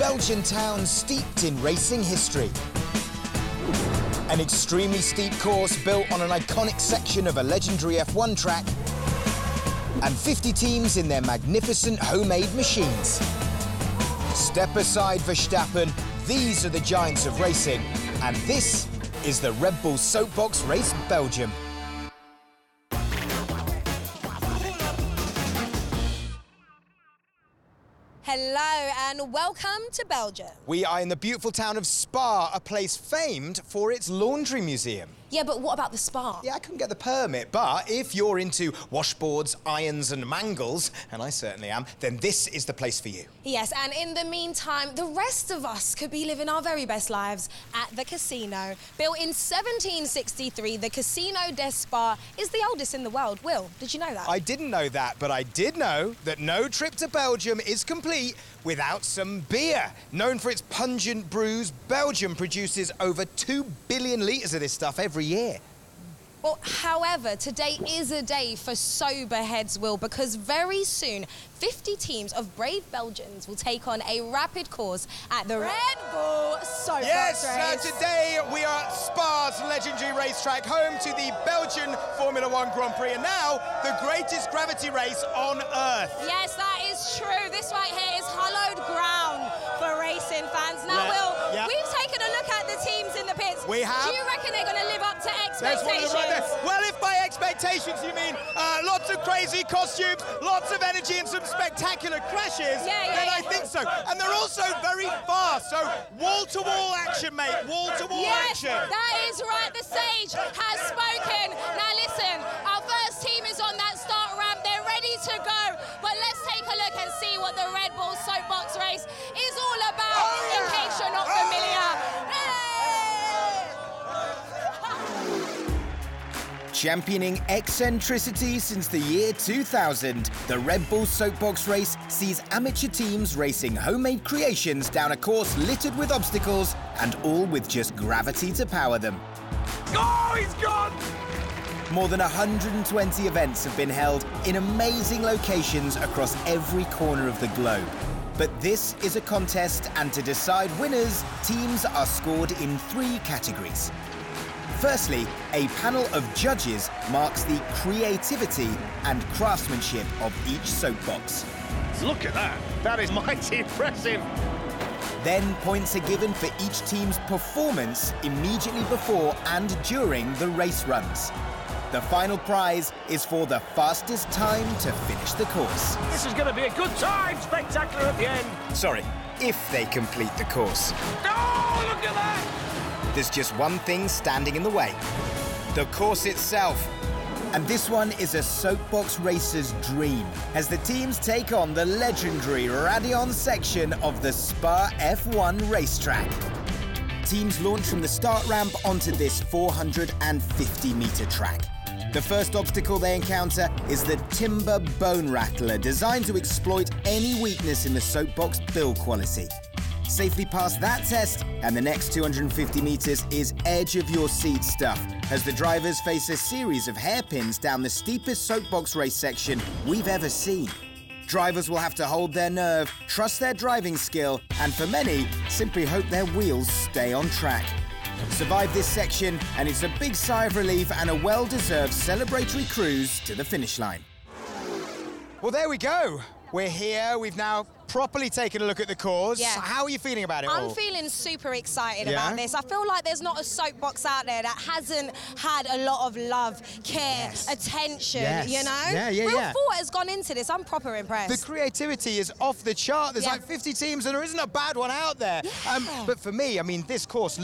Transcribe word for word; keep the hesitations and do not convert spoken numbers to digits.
Belgian town steeped in racing history. An extremely steep course built on an iconic section of a legendary F one track, and fifty teams in their magnificent homemade machines. Step aside, Verstappen, these are the giants of racing, and this is the Red Bull Soapbox Race Belgium. Hello and welcome to Belgium. We are in the beautiful town of Spa, a place famed for its laundry museum. Yeah, but what about the spa? Yeah, I couldn't get the permit, but if you're into washboards, irons and mangles, and I certainly am, then this is the place for you. Yes, and in the meantime, the rest of us could be living our very best lives at the casino. Built in seventeen sixty-three, the Casino des Spa is the oldest in the world. Will, did you know that? I didn't know that, but I did know that no trip to Belgium is complete without some beer. Known for its pungent brews, Belgium produces over two billion litres of this stuff every year. Well, however, today is a day for sober heads, Will, because very soon, fifty teams of brave Belgians will take on a rapid course at the Red Bull Soapbox Yes, Race. uh, today we are at Spa's legendary racetrack, home to the Belgian Formula One Grand Prix, and now the greatest gravity race on Earth. Yes, that is true. This right here is hallowed ground for racing fans. Now, Yeah, Will, yeah. we've taken a look at the teams in the pits. We have. Do you reckon they're going to live up to There's one of expectations? them right there. Well, if by expectations you mean uh, lots of crazy costumes, lots of energy and some spectacular crashes, Yeah, yeah, then yeah. I think so. And they're also very fast, so wall-to-wall action, mate, wall-to-wall Yes, action. that is right. The sage has spoken. Now, listen, our first team is on that start ramp. They're ready to go. But let's take a look and see what the Red Bull Soapbox Race is all about, Oh, yeah. in case you're not familiar. Championing eccentricity since the year two thousand, the Red Bull Soapbox Race sees amateur teams racing homemade creations down a course littered with obstacles, and all with just gravity to power them. Oh, he's gone! More than one hundred twenty events have been held in amazing locations across every corner of the globe. But this is a contest, and to decide winners, teams are scored in three categories. Firstly, a panel of judges marks the creativity and craftsmanship of each soapbox. Look at that. That is mighty impressive. Then points are given for each team's performance immediately before and during the race runs. The final prize is for the fastest time to finish the course. This is going to be a good time. Spectacular at the end. Sorry, if they complete the course. Oh, look at that. There's just one thing standing in the way: the course itself. And this one is a soapbox racer's dream, as the teams take on the legendary Raidillon section of the Spa F one racetrack. Teams launch from the start ramp onto this four hundred fifty metre track. The first obstacle they encounter is the Timber Bone Rattler, designed to exploit any weakness in the soapbox build quality. Safely pass that test, and the next two hundred fifty metres is edge-of-your-seat stuff, as the drivers face a series of hairpins down the steepest soapbox race section we've ever seen. Drivers will have to hold their nerve, trust their driving skill, and for many, simply hope their wheels stay on track. Survive this section, and it's a big sigh of relief and a well-deserved celebratory cruise to the finish line. Well, there we go. We're here. We've now properly taken a look at the course. Yeah. How are you feeling about it I'm all? feeling super excited Yeah? about this. I feel like there's not a soapbox out there that hasn't had a lot of love, care, Yes. attention, Yes. you know? Yeah, yeah, Real yeah. thought has gone into this. I'm proper impressed. The creativity is off the chart. There's Yeah. like fifty teams, and there isn't a bad one out there. Yeah. Um, but for me, I mean, this course